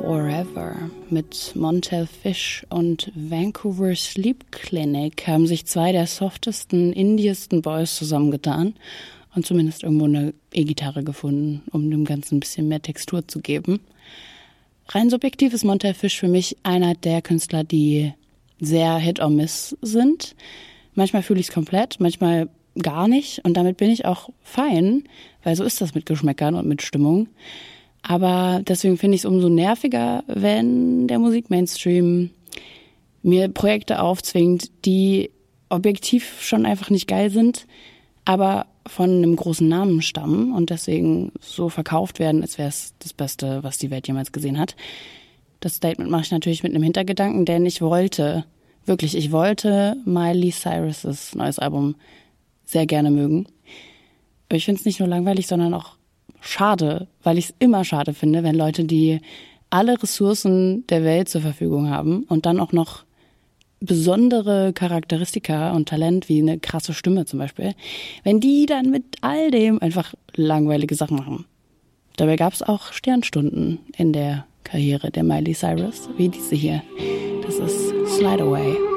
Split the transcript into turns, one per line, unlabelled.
Forever mit Montel Fish und Vancouver Sleep Clinic haben sich zwei der softesten, indiesten Boys zusammengetan und zumindest irgendwo eine E-Gitarre gefunden, um dem Ganzen ein bisschen mehr Textur zu geben. Rein subjektiv ist Montel Fish für mich einer der Künstler, die sehr Hit or Miss sind. Manchmal fühle ich es komplett, manchmal gar nicht und damit bin ich auch fein, weil so ist das mit Geschmäckern und mit Stimmung. Aber deswegen finde ich es umso nerviger, wenn der Musikmainstream mir Projekte aufzwingt, die objektiv schon einfach nicht geil sind, aber von einem großen Namen stammen und deswegen so verkauft werden, als wäre es das Beste, was die Welt jemals gesehen hat. Das Statement mache ich natürlich mit einem Hintergedanken, denn ich wollte Miley Cyrus' neues Album sehr gerne mögen. Aber ich finde es nicht nur langweilig, sondern auch schade, weil ich es immer schade finde, wenn Leute, die alle Ressourcen der Welt zur Verfügung haben und dann auch noch besondere Charakteristika und Talent, wie eine krasse Stimme zum Beispiel, wenn die dann mit all dem einfach langweilige Sachen machen. Dabei gab es auch Sternstunden in der Karriere der Miley Cyrus, wie diese hier. Das ist Slide Away.